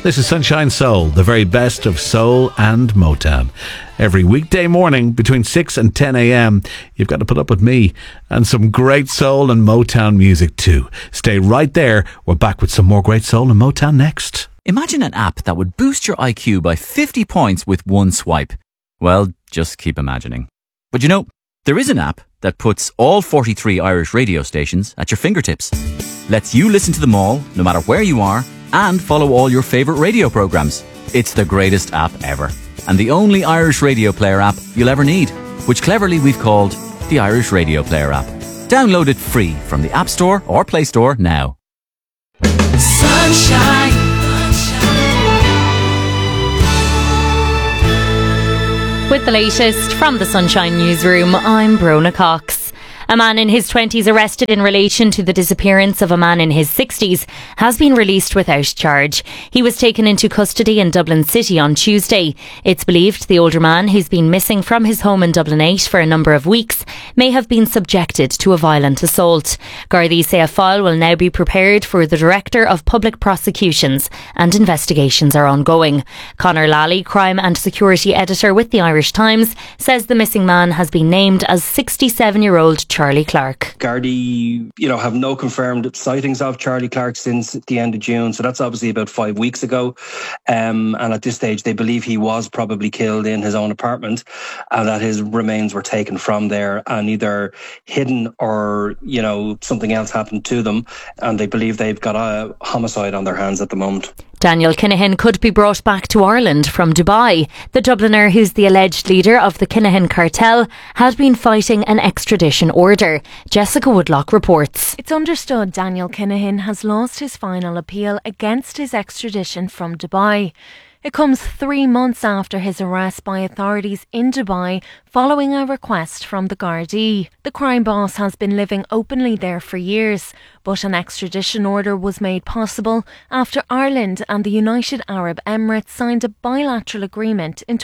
This is Sunshine Soul, the very best of soul and Motown. Every weekday morning between 6 and 10 a.m, you've got to put up with me and some great soul and Motown music too. Stay right there. We're back with some more great soul and Motown next. Imagine an app that would boost your IQ by 50 points with one swipe. Well, just keep imagining. But you know, there is an app that puts all 43 Irish radio stations at your fingertips. Lets you listen to them all, no matter where you are, and follow all your favourite radio programmes. It's the greatest app ever. And the only Irish radio player app you'll ever need, which cleverly we've called the Irish Radio Player app. Download it free from the App Store or Play Store now. Sunshine. With the latest from the Sunshine Newsroom, I'm Brona Cox. A man in his 20s arrested in relation to the disappearance of a man in his 60s has been released without charge. He was taken into custody in Dublin City on Tuesday. It's believed the older man, who's been missing from his home in Dublin 8 for a number of weeks, may have been subjected to a violent assault. Gardaí say a file will now be prepared for the Director of Public Prosecutions and investigations are ongoing. Conor Lally, Crime and Security Editor with the Irish Times, says the missing man has been named as 67-year-old Charlie Clark. Gardaí, have no confirmed sightings of Charlie Clark since the end of June, so that's obviously about 5 weeks ago. And at this stage, they believe he was probably killed in his own apartment, and that his remains were taken from there and either hidden or, something else happened to them. And they believe they've got a homicide on their hands at the moment. Daniel Kinahan could be brought back to Ireland from Dubai. The Dubliner, who's the alleged leader of the Kinahan cartel, had been fighting an extradition order. Jessica Woodlock reports. It's understood Daniel Kinahan has lost his final appeal against his extradition from Dubai. It comes 3 months after his arrest by authorities in Dubai following a request from the Gardaí. The crime boss has been living openly there for years, but an extradition order was made possible after Ireland and the United Arab Emirates signed a bilateral agreement in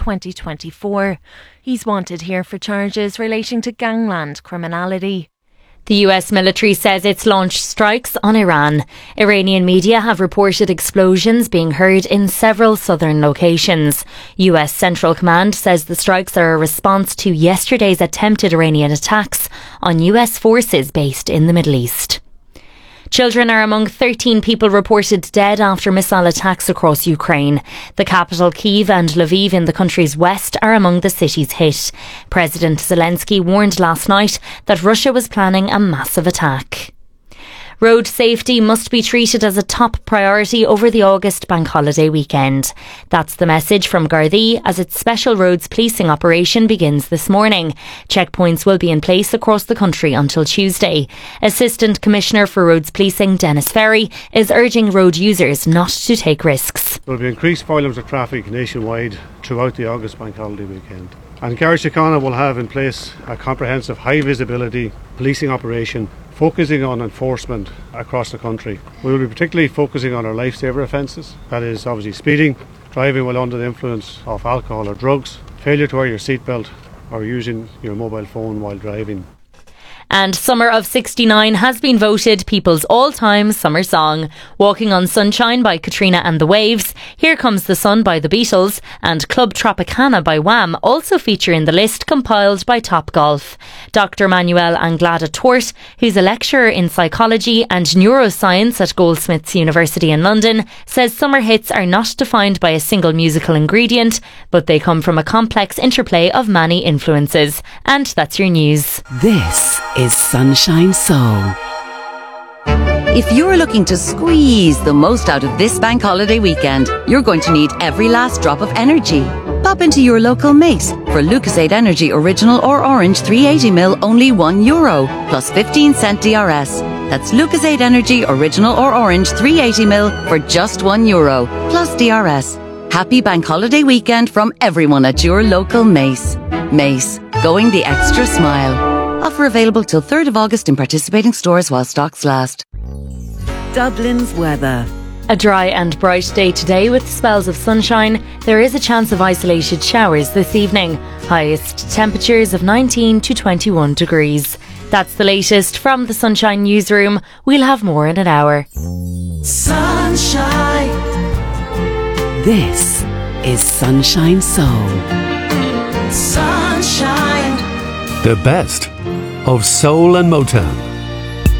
2024. He's wanted here for charges relating to gangland criminality. The US military says it's launched strikes on Iran. Iranian media have reported explosions being heard in several southern locations. US Central Command says the strikes are a response to yesterday's attempted Iranian attacks on US forces based in the Middle East. Children are among 13 people reported dead after missile attacks across Ukraine. The capital Kyiv and Lviv in the country's west are among the cities hit. President Zelensky warned last night that Russia was planning a massive attack. Road safety must be treated as a top priority over the August bank holiday weekend. That's the message from Gardaí as its special roads policing operation begins this morning. Checkpoints will be in place across the country until Tuesday. Assistant Commissioner for Roads Policing Dennis Ferry is urging road users not to take risks. There will be increased volumes of traffic nationwide throughout the August bank holiday weekend. And Garda Síochána will have in place a comprehensive high visibility policing operation focusing on enforcement across the country. We will be particularly focusing on our lifesaver offences, that is obviously speeding, driving while under the influence of alcohol or drugs, failure to wear your seatbelt or using your mobile phone while driving. And Summer of 69 has been voted people's all-time summer song. Walking on Sunshine by Katrina and the Waves, Here Comes the Sun by the Beatles and Club Tropicana by Wham also feature in the list compiled by Topgolf. Dr. Manuel Anglada Tort, who's a lecturer in psychology and neuroscience at Goldsmiths University in London, says summer hits are not defined by a single musical ingredient, but they come from a complex interplay of many influences. And that's your news. This is Sunshine Soul. If you're looking to squeeze the most out of this bank holiday weekend, you're going to need every last drop of energy. Pop into your local Mace for Lucozade Energy Original or Orange 380ml, only €1 plus 15-cent DRS. That's Lucozade Energy Original or Orange 380ml for just €1 plus DRS. Happy bank holiday weekend from everyone at your local Mace. Mace, going the extra smile. Offer available till 3rd of August in participating stores while stocks last. Dublin's weather. A dry and bright day today with spells of sunshine. There is a chance of isolated showers this evening. Highest temperatures of 19 to 21 degrees. That's the latest from the Sunshine Newsroom. We'll have more in an hour. Sunshine. This is Sunshine Soul. Sunshine. The best of soul and Motown.